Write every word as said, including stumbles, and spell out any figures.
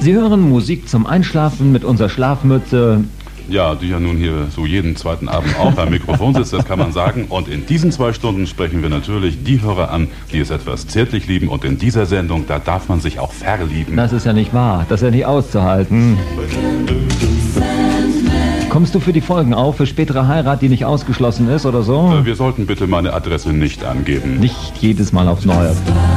Sie hören Musik zum Einschlafen mit unserer Schlafmütze. Ja, die ja nun hier so jeden zweiten Abend auch am Mikrofon sitzt, das kann man sagen. Und in diesen zwei Stunden sprechen wir natürlich die Hörer an, die es etwas zärtlich lieben. Und in dieser Sendung, da darf man sich auch verlieben. Das ist ja nicht wahr, das ist ja nicht auszuhalten. Kommst du für die Folgen auf, für spätere Heirat, die nicht ausgeschlossen ist oder so? Wir sollten bitte meine Adresse nicht angeben. Nicht jedes Mal aufs Neue.